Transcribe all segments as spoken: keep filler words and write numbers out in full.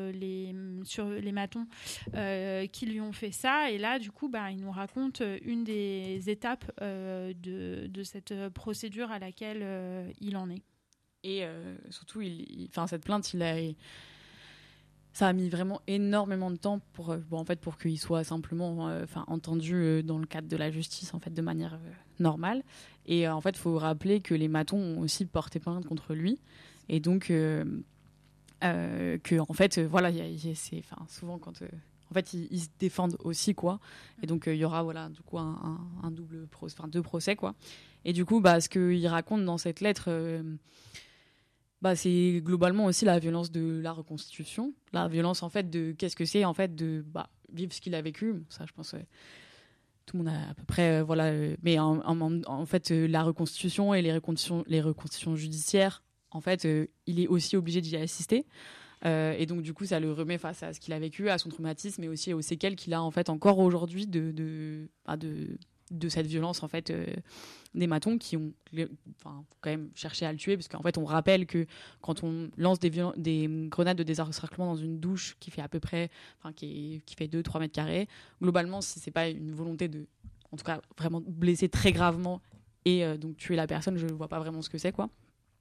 les, sur les matons euh, qui lui ont fait ça. Et là, du coup, bah, il nous raconte une des étapes euh, de, de cette procédure à laquelle euh, il en est. Et euh, surtout, il, il, cette plainte, il a, il, ça a mis vraiment énormément de temps pour, euh, bon, en fait, pour qu'il soit simplement euh, entendu euh, dans le cadre de la justice en fait, de manière euh, normale. Et euh, en fait, il faut rappeler que les matons ont aussi porté plainte contre lui. Et donc, euh, euh, que, en fait, euh, voilà, y a, y a, c'est, souvent quand... Euh, en fait, ils, ils se défendent aussi, quoi. Et donc, il euh, y aura, voilà, du coup, un, un, un double procès, enfin, deux procès, quoi. Et du coup, bah, ce qu'il raconte dans cette lettre... Euh, Bah, c'est globalement aussi la violence de la reconstitution, la violence en fait de qu'est-ce que c'est en fait de bah, vivre ce qu'il a vécu. Ça, je pense, euh, tout le monde a à peu près, euh, voilà. Euh, mais en, en, en fait, euh, la reconstitution et les reconstitutions, les reconstitutions judiciaires, en fait, euh, il est aussi obligé d'y assister. Euh, et donc, du coup, ça le remet face à ce qu'il a vécu, à son traumatisme, mais aussi aux séquelles qu'il a en fait encore aujourd'hui de, de, bah, de de cette violence en fait euh, des matons qui ont enfin quand même cherché à le tuer parce qu'en fait on rappelle que quand on lance des, viol- des grenades de désencerclement dans une douche qui fait à peu près enfin qui, est, qui fait deux trois mètres carrés, globalement si c'est pas une volonté de en tout cas vraiment blesser très gravement et euh, donc tuer la personne, je vois pas vraiment ce que c'est quoi.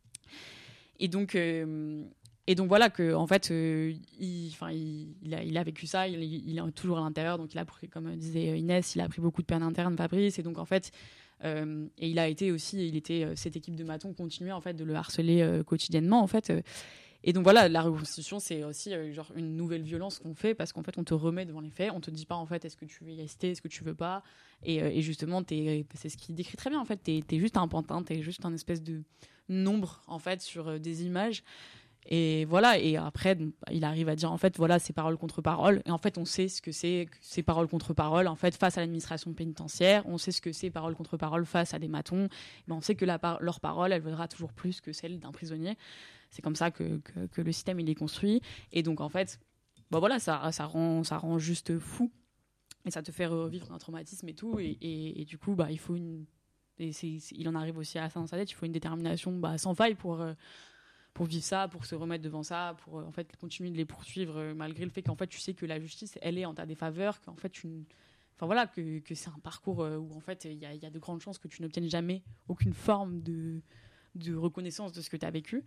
Et donc euh, Et donc voilà que en fait, euh, il, enfin, il, il, a, il a vécu ça, il, il est toujours à l'intérieur, donc il a pris, comme disait Inès, il a pris beaucoup de peine interne, Fabrice, et donc en fait, euh, et il a été aussi, il était cette équipe de matons continuait en fait de le harceler euh, quotidiennement en fait. Euh, et donc voilà, la reconstitution, c'est aussi euh, genre une nouvelle violence qu'on fait parce qu'en fait, on te remet devant les faits, on te dit pas en fait, est-ce que tu veux y assister, est-ce que tu veux pas, et, euh, et justement, t'es, c'est ce qu'il décrit très bien en fait, t'es, t'es juste un pantin, t'es juste un espèce de nombre en fait sur euh, des images. Et voilà, et après, il arrive à dire, en fait, voilà, c'est parole contre parole. Et en fait, on sait ce que c'est, ces paroles contre parole, en fait, face à l'administration pénitentiaire. On sait ce que c'est parole contre parole face à des matons. Mais on sait que la par- leur parole, elle vaudra toujours plus que celle d'un prisonnier. C'est comme ça que, que, que le système, il est construit. Et donc, en fait, bah voilà, ça, ça, rend, ça rend juste fou. Et ça te fait revivre un traumatisme et tout. Et, et, et du coup, bah, il faut une... Et c'est, c'est, il en arrive aussi à ça dans sa tête. Il faut une détermination bah, sans faille pour... Euh, pour vivre ça, pour se remettre devant ça, pour euh, en fait continuer de les poursuivre euh, malgré le fait qu'en fait tu sais que la justice elle est en ta défaveur, qu'en fait tu, enfin voilà que, que c'est un parcours euh, où en fait il y, y a de grandes chances que tu n'obtiennes jamais aucune forme de de reconnaissance de ce que tu as vécu.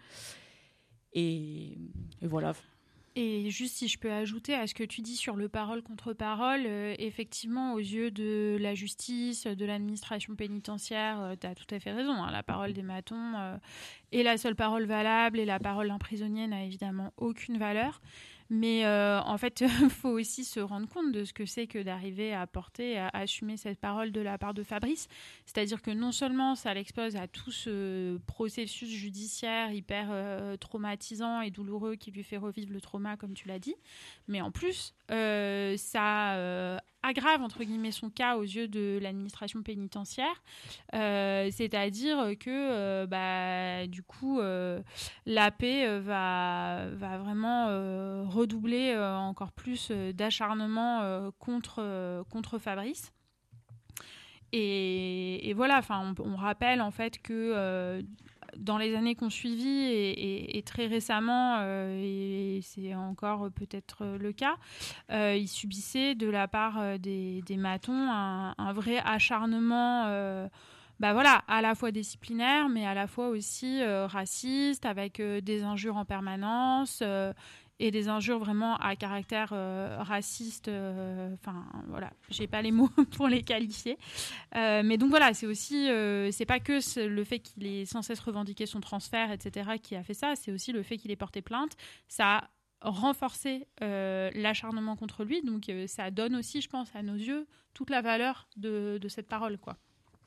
Et, et voilà. Et juste si je peux ajouter à ce que tu dis sur le parole contre parole, euh, effectivement, aux yeux de la justice, de l'administration pénitentiaire, euh, tu as tout à fait raison. Hein, la parole des matons euh, est la seule parole valable et la parole d'un prisonnier n'a évidemment aucune valeur. Mais euh, en fait, il faut aussi se rendre compte de ce que c'est que d'arriver à porter, à assumer cette parole de la part de Fabrice. C'est-à-dire que non seulement ça l'expose à tout ce processus judiciaire hyper euh, traumatisant et douloureux qui lui fait revivre le trauma, comme tu l'as dit, mais en plus, euh, ça euh, aggrave, entre guillemets, son cas aux yeux de l'administration pénitentiaire. Euh, c'est-à-dire que, euh, bah, du coup, euh, l'A P euh, va, va vraiment euh, redoubler euh, encore plus euh, d'acharnement euh, contre, euh, contre Fabrice. Et, et voilà, on, on rappelle en fait que euh, dans les années qu'on suivi et, et, et très récemment, euh, et c'est encore peut-être le cas, euh, il subissait de la part des, des matons un, un vrai acharnement euh, bah voilà, à la fois disciplinaire, mais à la fois aussi euh, raciste, avec euh, des injures en permanence, euh, et des injures vraiment à caractère euh, raciste. Enfin, euh, voilà, j'ai pas les mots pour les qualifier. Euh, mais donc voilà, c'est aussi, euh, c'est pas que le fait qu'il ait sans cesse revendiqué son transfert, et cetera, qui a fait ça, c'est aussi le fait qu'il ait porté plainte. Ça a renforcé euh, l'acharnement contre lui, donc euh, ça donne aussi, je pense, à nos yeux, toute la valeur de, de cette parole, quoi.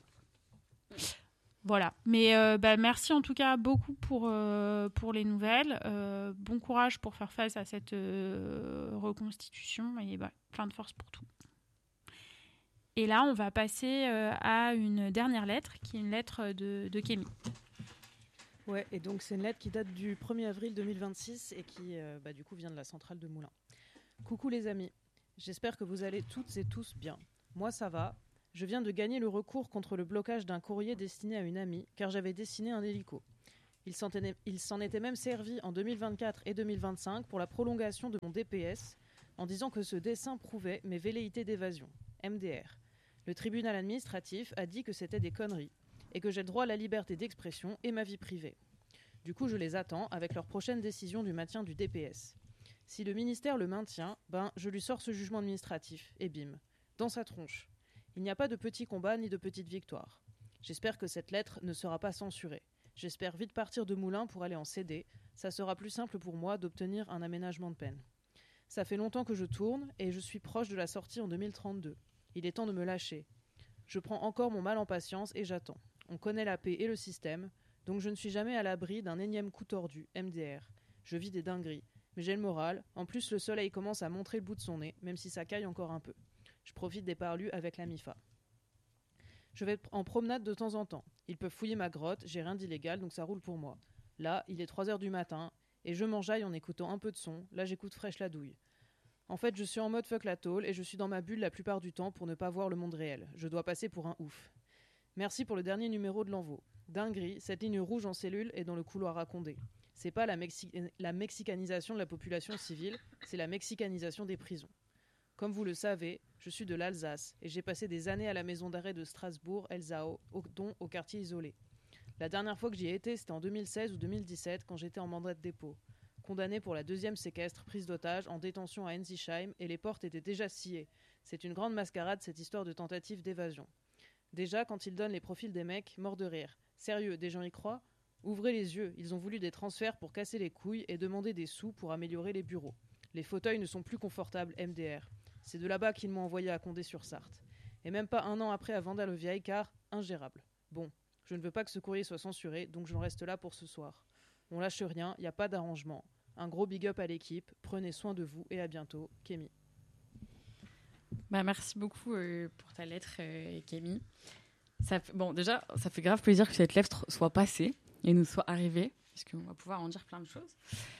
Voilà, mais euh, bah, merci en tout cas beaucoup pour, euh, pour les nouvelles. Euh, bon courage pour faire face à cette euh, reconstitution et bah, plein de force pour tout. Et là, on va passer euh, à une dernière lettre, qui est une lettre de, de Kémy. Ouais, et donc c'est une lettre qui date du premier avril deux mille vingt-six et qui euh, bah, du coup vient de la centrale de Moulins. Coucou les amis, j'espère que vous allez toutes et tous bien. Moi ça va. Je viens de gagner le recours contre le blocage d'un courrier destiné à une amie, car j'avais dessiné un hélico. Il s'en, tenait, il s'en était même servi en deux mille vingt-quatre et deux mille vingt-cinq pour la prolongation de mon D P S en disant que ce dessin prouvait mes velléités d'évasion, M D R. Le tribunal administratif a dit que c'était des conneries et que j'ai le droit à la liberté d'expression et ma vie privée. Du coup, je les attends avec leur prochaine décision du maintien du D P S. Si le ministère le maintient, ben, je lui sors ce jugement administratif, et bim, dans sa tronche. Il n'y a pas de petits combats ni de petites victoires. J'espère que cette lettre ne sera pas censurée. J'espère vite partir de Moulins pour aller en C D. Ça sera plus simple pour moi d'obtenir un aménagement de peine. Ça fait longtemps que je tourne et je suis proche de la sortie en deux mille trente-deux. Il est temps de me lâcher. Je prends encore mon mal en patience et j'attends. On connaît la paix et le système, donc je ne suis jamais à l'abri d'un énième coup tordu, M D R. Je vis des dingueries, mais j'ai le moral. En plus, le soleil commence à montrer le bout de son nez, même si ça caille encore un peu. Je profite des parlus avec la M I F A. Je vais en promenade de temps en temps. Ils peuvent fouiller ma grotte, j'ai rien d'illégal, donc ça roule pour moi. Là, il est trois heures du matin, et je m'enjaille en écoutant un peu de son. Là, j'écoute fraîche la douille. En fait, je suis en mode fuck la tôle, et je suis dans ma bulle la plupart du temps pour ne pas voir le monde réel. Je dois passer pour un ouf. Merci pour le dernier numéro de l'Envo. Dinguerie, cette ligne rouge en cellule est dans le couloir à Condé. C'est pas la, Mexi- la mexicanisation de la population civile, c'est la mexicanisation des prisons. Comme vous le savez, je suis de l'Alsace et j'ai passé des années à la maison d'arrêt de Strasbourg-Elzao, dont au quartier isolé. La dernière fois que j'y ai été, c'était en deux mille seize ou deux mille dix-sept, quand j'étais en mandat de dépôt. Condamné pour la deuxième séquestre, prise d'otage, en détention à Ensisheim, et les portes étaient déjà sciées. C'est une grande mascarade, cette histoire de tentative d'évasion. Déjà, quand ils donnent les profils des mecs, mort de rire. Sérieux, des gens y croient ? Ouvrez les yeux, ils ont voulu des transferts pour casser les couilles et demander des sous pour améliorer les bureaux. Les fauteuils ne sont plus confortables, M D R. C'est de là-bas qu'ils m'ont envoyé à Condé-sur-Sarthe. Et même pas un an après à Vendal-le-Vieil, car ingérable. Bon, je ne veux pas que ce courrier soit censuré, donc j'en reste là pour ce soir. On lâche rien, il n'y a pas d'arrangement. Un gros big up à l'équipe, prenez soin de vous et à bientôt, Kémy. Bah, merci beaucoup euh, pour ta lettre, euh, Kémy. Ça fait, bon, déjà, ça fait grave plaisir que cette lettre soit passée et nous soit arrivée, puisqu'on va pouvoir en dire plein de choses.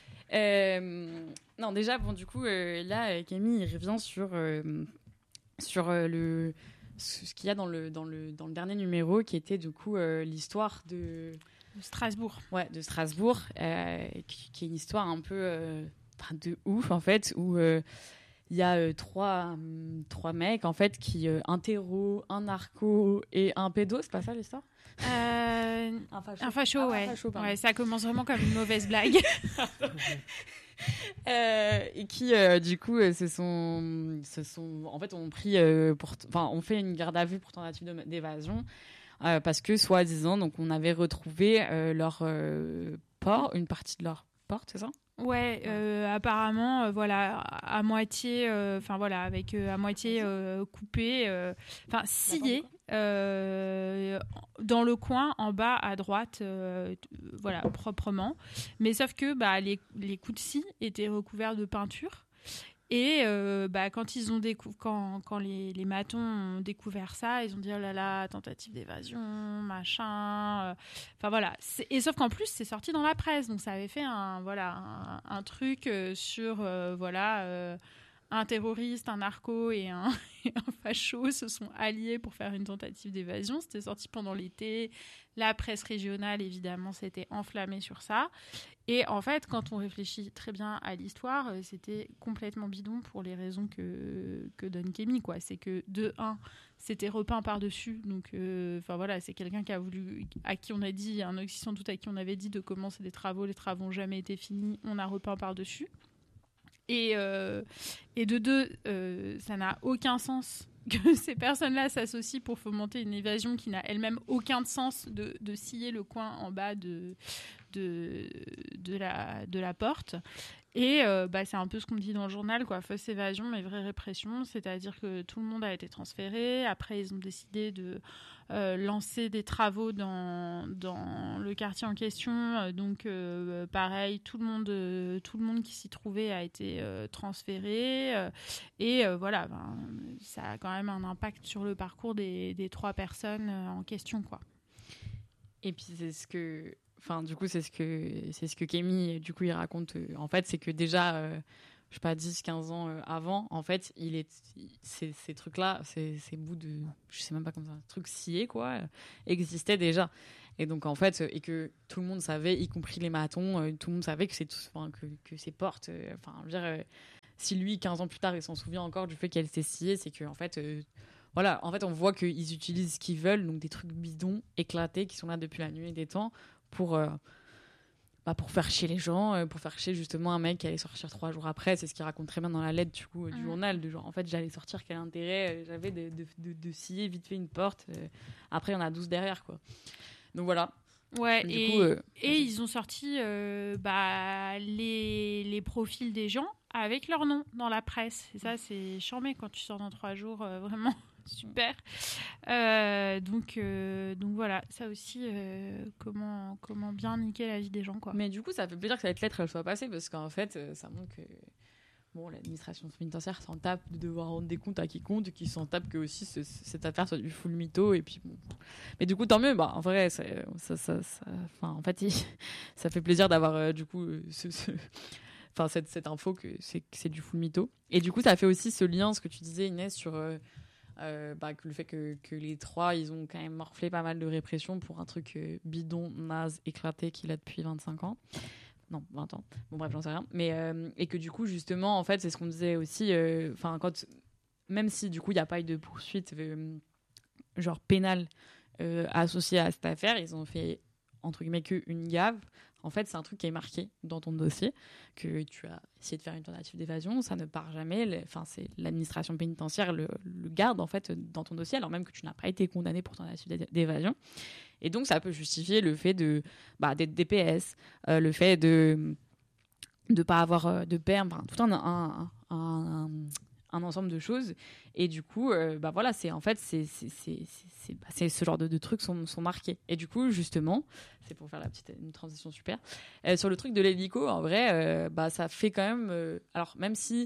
Euh, non, déjà, bon, du coup, euh, là, Kémy, il revient sur, euh, sur euh, le, ce qu'il y a dans le, dans, le, dans le dernier numéro, qui était, du coup, euh, l'histoire de... De Strasbourg. Ouais, de Strasbourg, euh, qui, qui est une histoire un peu euh, de ouf, en fait, où... Euh, il y a euh, trois, euh, trois mecs, en fait, qui... Euh, un terreau, un narco et un pédo, c'est pas ça, l'histoire euh, Un facho. Un facho, ah, ouais. Un facho, ouais. Ça commence vraiment comme une mauvaise blague. euh, et qui, euh, du coup, euh, se, sont, se sont... En fait, ont pris... Euh, pour, enfin, on fait une garde à vue pour tentative de, d'évasion, euh, parce que, soi-disant, donc, on avait retrouvé euh, leur euh, port, une partie de leur porte, c'est ça ? Ouais, euh, apparemment, euh, voilà, à, à moitié, enfin euh, voilà, avec euh, à moitié euh, coupé, enfin euh, scié, euh, dans le coin en bas à droite, euh, voilà, proprement. Mais sauf que bah, les, les coups de scie étaient recouverts de peinture. Et euh, bah, quand ils ont décou- quand, quand les, les matons ont découvert ça, ils ont dit oh là là, tentative d'évasion, machin. Enfin euh, voilà. C'est, et sauf qu'en plus, c'est sorti dans la presse, donc ça avait fait un voilà un, un truc euh, sur euh, voilà euh, un terroriste, un narco et un, et un facho se sont alliés pour faire une tentative d'évasion. C'était sorti pendant l'été. La presse régionale, évidemment, s'était enflammée sur ça. Et en fait, quand on réfléchit très bien à l'histoire, c'était complètement bidon pour les raisons que, que donne Kémy, quoi. C'est que, de un, c'était repeint par-dessus. Donc, euh, enfin voilà, c'est quelqu'un qui a voulu, à qui on a dit, un Oxy sans doute à qui on avait dit de commencer des travaux. Les travaux n'ont jamais été finis. On a repeint par-dessus. Et, euh, et de deux, euh, ça n'a aucun sens que ces personnes-là s'associent pour fomenter une évasion qui n'a elle-même aucun sens de, de scier le coin en bas de, de, de, la, de la porte. Et euh, bah, c'est un peu ce qu'on dit dans le journal, quoi. Fausse évasion, mais vraie répression. C'est-à-dire que tout le monde a été transféré. Après, ils ont décidé de euh, lancer des travaux dans, dans le quartier en question. Donc, euh, pareil, tout le monde, euh, tout le monde qui s'y trouvait a été euh, transféré. Euh, et euh, voilà, ben, ça a quand même un impact sur le parcours des, des trois personnes euh, en question, quoi. Et puis, c'est ce que... Enfin, du coup, c'est ce que c'est ce que Kémy, du coup, il raconte. Euh, en fait, c'est que déjà, euh, je sais pas, dix quinze ans euh, avant, en fait, il est, ces, ces trucs-là, ces, ces bouts de, je sais même pas comment ça, trucs sciés, quoi, euh, existaient déjà. Et donc, en fait, euh, et que tout le monde savait, y compris les matons, euh, tout le monde savait que, c'est tout, que, que ces portes, enfin, euh, je veux dire, euh, si lui, quinze ans plus tard, il s'en souvient encore du fait qu'elles étaient sciées, c'est qu'en fait, euh, voilà, en fait, on voit qu'ils utilisent ce qu'ils veulent, donc des trucs bidons, éclatés, qui sont là depuis la nuit des temps, pour... Euh, Bah pour faire chier les gens, pour faire chier justement un mec qui allait sortir trois jours après. C'est ce qu'il raconte très bien dans la lettre du, coup, du mmh. journal. De genre, en fait, j'allais sortir, quel intérêt j'avais de, de, de, de scier vite fait une porte. Après, il y en a douze derrière, quoi. Donc voilà. Ouais, du et, coup, euh, et ils ont sorti euh, bah, les, les profils des gens avec leur nom dans la presse. Et ça, c'est charmé quand tu sors dans trois jours, euh, vraiment. Super. Euh, donc, euh, donc voilà, ça aussi, euh, comment, comment bien niquer la vie des gens, quoi. Mais du coup, ça fait plaisir que cette lettre elle soit passée parce qu'en fait, ça montre que bon, l'administration pénitentiaire s'en tape de devoir rendre des comptes à quiconque, qui s'en tape que aussi ce, cette affaire soit du full mytho. Et puis, bon. Mais du coup, tant mieux. Bah, en vrai, ça, ça, ça, ça, en fait, il, ça fait plaisir d'avoir euh, du coup ce, ce, enfin, cette, cette info que c'est, que c'est du full mytho. Et du coup, ça fait aussi ce lien, ce que tu disais, Inès, sur euh, Euh, bah, que le fait que, que les trois ils ont quand même morflé pas mal de répression pour un truc euh, bidon, naze, éclaté qu'il a depuis vingt-cinq ans, non vingt ans, bon bref j'en sais rien, mais euh, et que du coup justement en fait c'est ce qu'on disait aussi, enfin euh, quand même si du coup il n'y a pas eu de poursuite euh, genre pénale euh, associée à cette affaire, ils ont fait entre guillemets qu'une gaffe. En fait, c'est un truc qui est marqué dans ton dossier, que tu as essayé de faire une tentative d'évasion, ça ne part jamais. Enfin, c'est l'administration pénitentiaire le, le garde en fait dans ton dossier, alors même que tu n'as pas été condamné pour tentative d'évasion. Et donc, ça peut justifier le fait de bah, d'être D P S, euh, le fait de de pas avoir de père, enfin, tout un, un, un, un un ensemble de choses. Et du coup, euh, bah voilà, c'est en fait, c'est, c'est, c'est, c'est, c'est, bah, c'est ce genre de, de trucs sont, sont marqués. Et du coup, justement, c'est pour faire la petite une transition super. Euh, sur le truc de l'hélico, en vrai, euh, bah ça fait quand même. Euh, alors même si,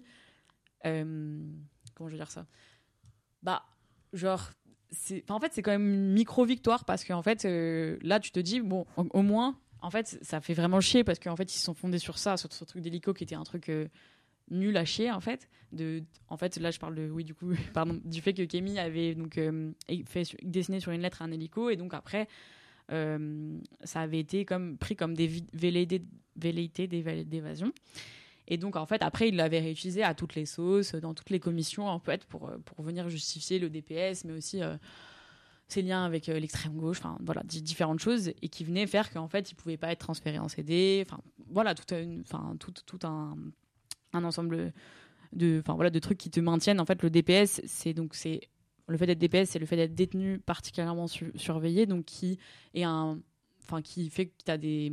euh, comment je veux dire ça, bah genre. C'est, en fait, c'est quand même une micro-victoire parce qu'en fait, euh, là, tu te dis, bon, au, au moins, en fait, ça fait vraiment chier parce qu'en fait, ils se sont fondés sur ça, sur ce truc d'hélico qui était un truc euh, nul à chier, en fait. De, en fait, là, je parle de, oui, du coup, pardon, du fait que Kémy avait donc, euh, fait dessiner sur une lettre un hélico et donc après, euh, ça avait été comme, pris comme des velléités, velléités d'évasion. Et donc, en fait, après, il l'avait réutilisé à toutes les sauces, dans toutes les commissions, en fait, pour, pour venir justifier le D P S, mais aussi euh, ses liens avec euh, l'extrême gauche, enfin, voilà, d- différentes choses, et qui venaient faire qu'en fait, il ne pouvait pas être transféré en C D, enfin, voilà, tout, une, tout, tout un, un ensemble de, enfin, voilà, de trucs qui te maintiennent. En fait, le D P S, c'est donc, c'est, le fait d'être D P S, c'est le fait d'être détenu particulièrement su- surveillé, donc qui est un, enfin, qui fait que tu as des,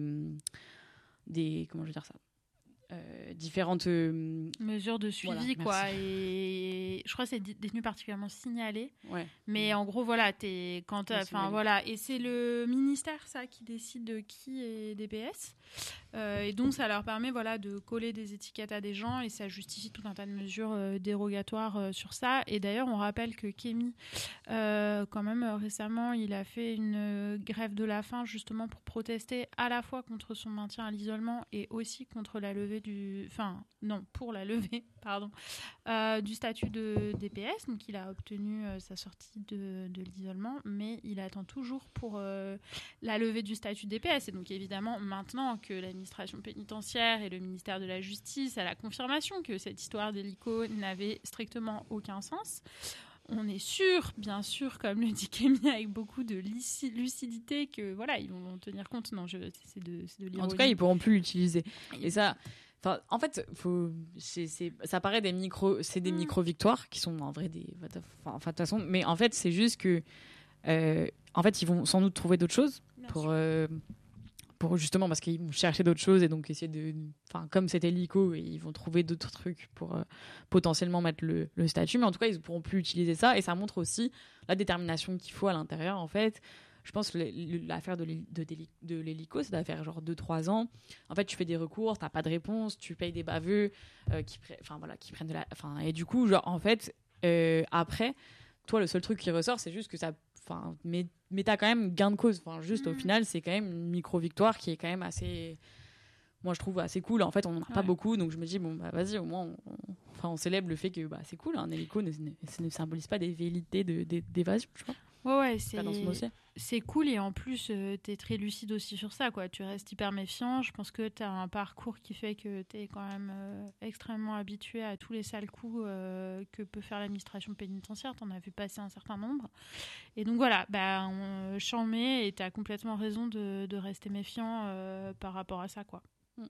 des, comment je veux dire ça, Euh, différentes euh... mesures de suivi, voilà, quoi. Et je crois que c'est détenu particulièrement signalé. Ouais. Mais mmh. en gros, voilà, t'es quand enfin voilà, et c'est le ministère ça qui décide de qui est D P S. Euh, et donc ça leur permet voilà de coller des étiquettes à des gens et ça justifie tout un tas de mesures euh, dérogatoires euh, sur ça. Et d'ailleurs, on rappelle que Kémy, euh, quand même euh, récemment, il a fait une euh, grève de la faim justement pour protester à la fois contre son maintien à l'isolement et aussi contre la levée du, enfin non pour la levée, pardon, euh, du statut de D P S. Donc il a obtenu euh, sa sortie de, de l'isolement, mais il attend toujours pour euh, la levée du statut de D P S. Et donc évidemment maintenant que l'administration pénitentiaire et le ministère de la Justice a la confirmation que cette histoire d'hélico n'avait strictement aucun sens, on est sûr, bien sûr, comme le dit Kémy, avec beaucoup de lucidité, que voilà, ils vont tenir compte. Non, je, c'est de, c'est de l'ironie. En tout cas, ils pourront plus l'utiliser. Et ça, enfin, en fait, faut, c'est, c'est, ça paraît des micro, c'est des mmh. micro victoires qui sont en vrai des, enfin, de toute façon, mais en fait, c'est juste que, euh, en fait, ils vont sans doute trouver d'autres choses bien pour. Euh, Pour justement parce qu'ils vont chercher d'autres choses et donc essayer de, enfin comme c'était l'hélico, ils vont trouver d'autres trucs pour euh, potentiellement mettre le, le statut, mais en tout cas ils ne pourront plus utiliser ça et ça montre aussi la détermination qu'il faut à l'intérieur. En fait, je pense que l'affaire de, de, de l'hélico, ça doit faire genre deux trois ans. En fait, tu fais des recours, t'as pas de réponse, tu payes des baveux euh, qui, enfin voilà, qui prennent de la, enfin et du coup genre en fait euh, après, toi le seul truc qui ressort c'est juste que ça, enfin mais mais t'as quand même gain de cause. Enfin, juste mmh. au final, c'est quand même une micro-victoire qui est quand même assez, moi je trouve assez cool. En fait, on n'en a Ouais. pas beaucoup, donc je me dis bon bah vas-y, au moins on, on- enfin on célèbre le fait que bah c'est cool. Un hélico ne, ne, ne symbolise pas des velléités de, de- d'évasion, tu vois. Ouais, ouais, C'est pas dans ce mot c'est c'est cool et en plus euh, t'es très lucide aussi sur ça, quoi. Tu restes hyper méfiant. Je pense que t'as un parcours qui fait que t'es quand même euh, extrêmement habitué à tous les sales coups euh, que peut faire l'administration pénitentiaire. T'en as vu passer un certain nombre. Et donc voilà, bah on chant met et t'as complètement raison de, de rester méfiant euh, par rapport à ça, quoi. Mm.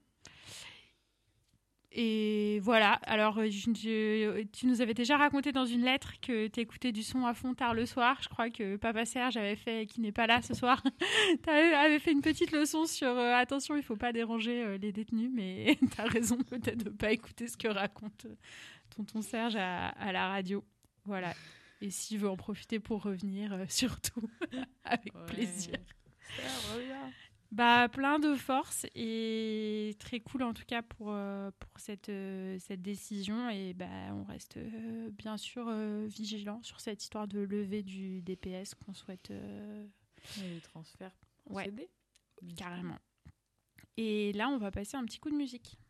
Et voilà, alors euh, je- je- tu nous avais déjà raconté dans une lettre que t'écoutais du son à fond tard le soir. Je crois que Papa Serge avait fait, qui n'est pas là ce soir, t'avais fait une petite leçon sur euh, attention, il faut pas déranger euh, les détenus, mais t'as raison peut-être de pas écouter ce que raconte euh, tonton Serge à, à la radio. Voilà. Et s'il veut en profiter pour revenir, euh, surtout, avec Ouais. plaisir. Ça, reviens. Bah, plein de force et très cool en tout cas pour, euh, pour cette, euh, cette décision. Et bah, on reste euh, bien sûr euh, vigilant sur cette histoire de levée du D P S qu'on souhaite euh, Et les transferts Ouais. procédés. carrément. Et là, on va passer un petit coup de musique.